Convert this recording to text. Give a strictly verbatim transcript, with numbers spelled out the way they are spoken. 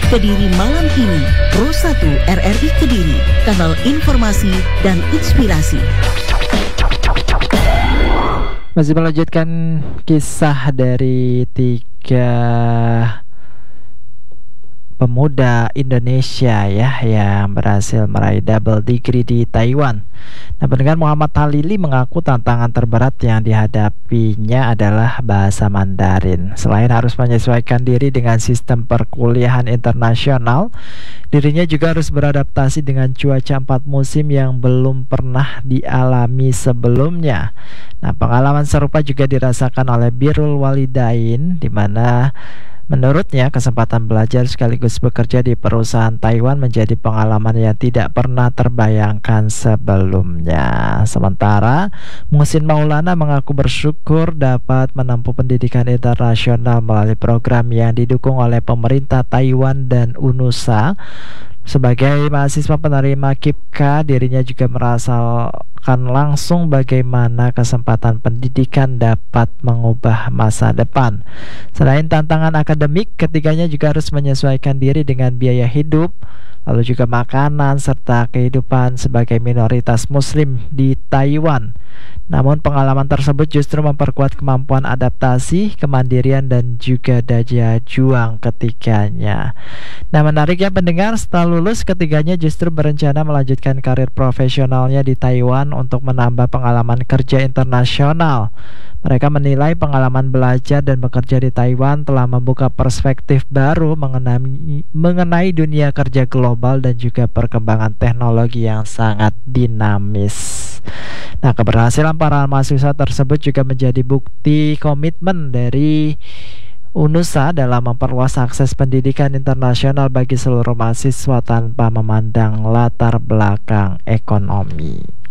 Kediri malam ini, Pro satu R R I Kediri, kanal informasi dan inspirasi. Masih melanjutkan kisah dari tiga pemuda Indonesia ya yang berhasil meraih double degree di Taiwan. Nah, pendengar, Muhammad Halili mengaku tantangan terberat yang dihadapinya adalah bahasa Mandarin. Selain harus menyesuaikan diri dengan sistem perkuliahan internasional, dirinya juga harus beradaptasi dengan cuaca empat musim yang belum pernah dialami sebelumnya. Nah, pengalaman serupa juga dirasakan oleh Birrul Walidain, di mana menurutnya kesempatan belajar sekaligus bekerja di perusahaan Taiwan menjadi pengalaman yang tidak pernah terbayangkan sebelumnya. Sementara Muhsin Maulana mengaku bersyukur dapat menempuh pendidikan internasional melalui program yang didukung oleh pemerintah Taiwan dan UNUSA. Sebagai mahasiswa penerima K I P K A, dirinya juga merasakan langsung bagaimana kesempatan pendidikan dapat mengubah masa depan. Selain tantangan akademik, ketiganya juga harus menyesuaikan diri dengan biaya hidup, lalu juga makanan, serta kehidupan sebagai minoritas muslim di Taiwan. Namun pengalaman tersebut justru memperkuat kemampuan adaptasi, kemandirian, dan juga daya juang ketiganya. Nah, menariknya pendengar, setelah lulus ketiganya justru berencana melanjutkan karir profesionalnya di Taiwan untuk menambah pengalaman kerja internasional. Mereka menilai pengalaman belajar dan bekerja di Taiwan telah membuka perspektif baru mengenai, mengenai dunia kerja global dan juga perkembangan teknologi yang sangat dinamis. Nah, keberhasilan para mahasiswa tersebut juga menjadi bukti komitmen dari UNUSA dalam memperluas akses pendidikan internasional bagi seluruh mahasiswa tanpa memandang latar belakang ekonomi.